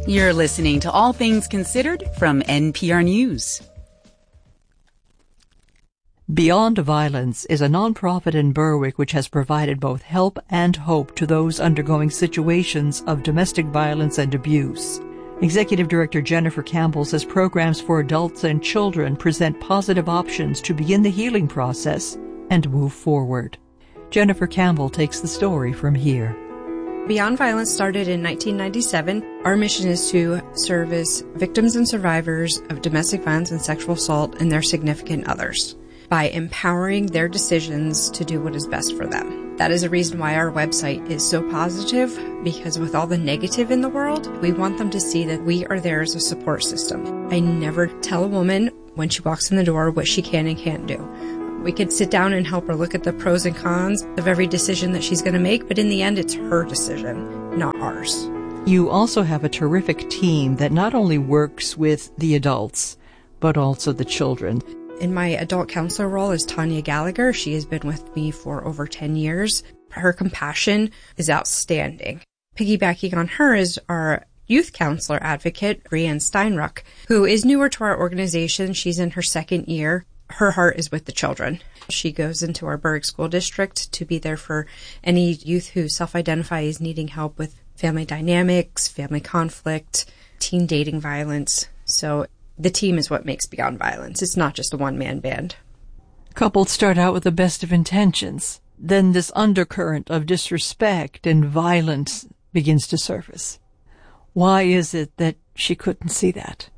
You're listening to All Things Considered from NPR News. Beyond Violence is a nonprofit in Berwick which has provided both help and hope to those undergoing situations of domestic violence and abuse. Executive Director Jennifer Campbell says programs for adults and children present positive options to begin the healing process and move forward. Jennifer Campbell takes the story from here. Beyond Violence started in 1997. Our mission is to service victims and survivors of domestic violence and sexual assault and their significant others by empowering their decisions to do what is best for them. That is a reason why our website is so positive, because with all the negative in the world, we want them to see that we are there as a support system. I never tell a woman when she walks in the door what she can and can't do. We could sit down and help her look at the pros and cons of every decision that she's going to make, but in the end, it's her decision, not ours. You also have a terrific team that not only works with the adults, but also the children. In my adult counselor role is Tanya Gallagher. She has been with me for over 10 years. Her compassion is outstanding. Piggybacking on her is our youth counselor advocate, Brianne Steinruck, who is newer to our organization. She's in her second year. Her heart is with the children. She goes into our Berwick School District to be there for any youth who self-identify as needing help with family dynamics, family conflict, teen dating violence. So the team is what makes Beyond Violence. It's not just a one-man band. Couples start out with the best of intentions. Then this undercurrent of disrespect and violence begins to surface. Why is it that she couldn't see that?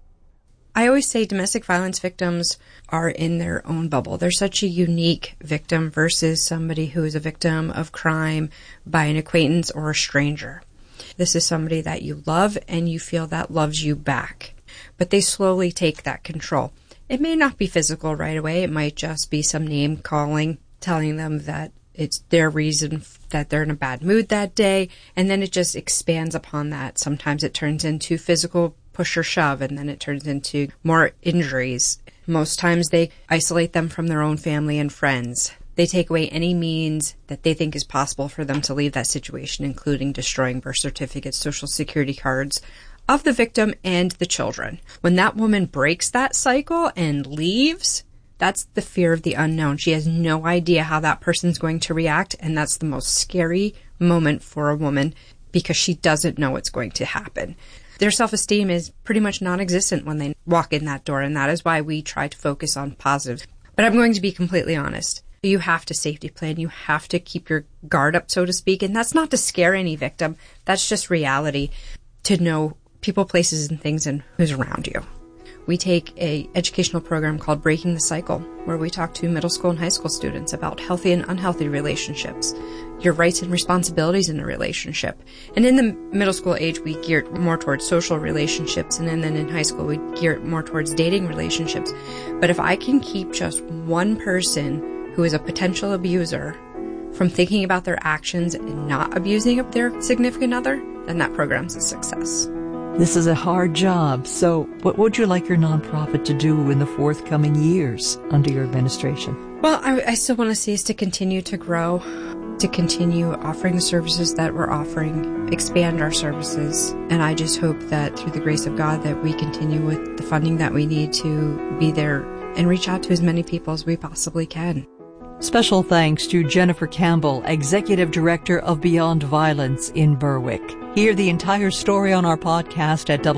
I always say domestic violence victims are in their own bubble. They're such a unique victim versus somebody who is a victim of crime by an acquaintance or a stranger. This is somebody that you love and you feel that loves you back. But they slowly take that control. It may not be physical right away. It might just be some name calling, telling them that it's their reason that they're in a bad mood that day. And then it just expands upon that. Sometimes it turns into physical push or shove, and then it turns into more injuries. Most times they isolate them from their own family and friends. They take away any means that they think is possible for them to leave that situation, including destroying birth certificates, social security cards of the victim and the children. When that woman breaks that cycle and leaves, that's the fear of the unknown. She has no idea how that person's going to react, and that's the most scary moment for a woman because she doesn't know what's going to happen. Their self-esteem is pretty much non-existent when they walk in that door, and that is why we try to focus on positive. But I'm going to be completely honest. You have to safety plan. You have to keep your guard up, so to speak, and that's not to scare any victim. That's just reality, to know people, places, and things and who's around you. We take a educational program called Breaking the Cycle, where we talk to middle school and high school students about healthy and unhealthy relationships, your rights and responsibilities in a relationship. And in the middle school age, we gear it more towards social relationships, and then in high school, we gear it more towards dating relationships. But if I can keep just one person who is a potential abuser from thinking about their actions and not abusing their significant other, then that program's a success. This is a hard job, so what would you like your nonprofit to do in the forthcoming years under your administration? Well, I still want to see us to continue to grow, to continue offering the services that we're offering, expand our services, and I just hope that through the grace of God that we continue with the funding that we need to be there and reach out to as many people as we possibly can. Special thanks to Jennifer Campbell, Executive Director of Beyond Violence in Berwick. Hear the entire story on our podcast at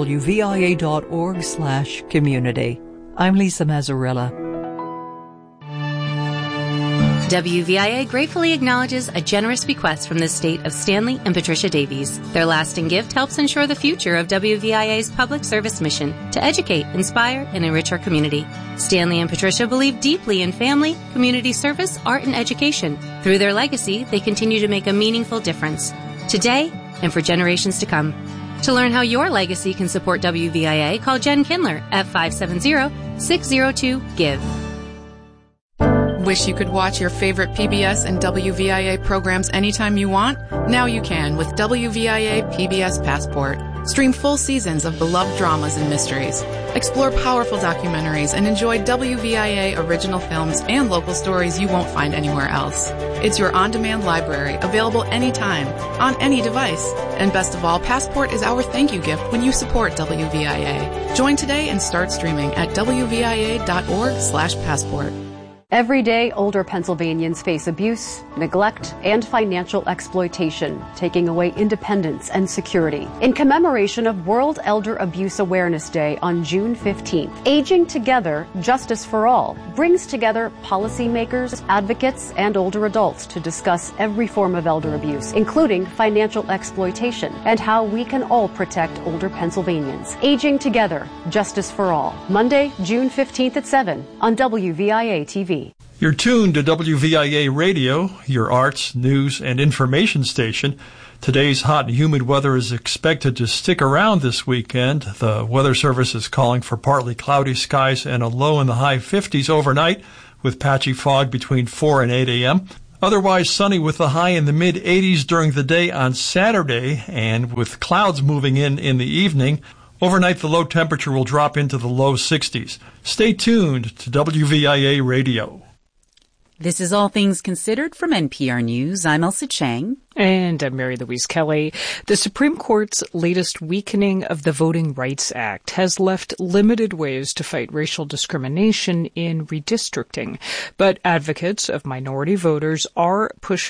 wvia.org/community. I'm Lisa Mazzarella. WVIA gratefully acknowledges a generous bequest from the estate of Stanley and Patricia Davies. Their lasting gift helps ensure the future of WVIA's public service mission to educate, inspire, and enrich our community. Stanley and Patricia believe deeply in family, community service, art, and education. Through their legacy, they continue to make a meaningful difference, today and for generations to come. To learn how your legacy can support WVIA, call Jen Kindler at 570-602-GIVE. Wish you could watch your favorite PBS and WVIA programs anytime you want? Now you can with WVIA PBS Passport. Stream full seasons of beloved dramas and mysteries. Explore powerful documentaries and enjoy WVIA original films and local stories you won't find anywhere else. It's your on-demand library, available anytime, on any device. And best of all, Passport is our thank you gift when you support WVIA. Join today and start streaming at WVIA.org/passport. Every day, older Pennsylvanians face abuse, neglect, and financial exploitation, taking away independence and security. In commemoration of World Elder Abuse Awareness Day on June 15th, Aging Together, Justice for All brings together policymakers, advocates, and older adults to discuss every form of elder abuse, including financial exploitation, and how we can all protect older Pennsylvanians. Aging Together, Justice for All, Monday, June 15th at 7 on WVIA TV. You're tuned to WVIA Radio, your arts, news, and information station. Today's hot and humid weather is expected to stick around this weekend. The Weather Service is calling for partly cloudy skies and a low in the high 50s overnight with patchy fog between 4 and 8 a.m. Otherwise sunny with the high in the mid-80s during the day on Saturday and with clouds moving in the evening. Overnight, the low temperature will drop into the low 60s. Stay tuned to WVIA Radio. This is All Things Considered from NPR News. I'm Elsa Chang. And I'm Mary Louise Kelly. The Supreme Court's latest weakening of the Voting Rights Act has left limited ways to fight racial discrimination in redistricting. But advocates of minority voters are pushing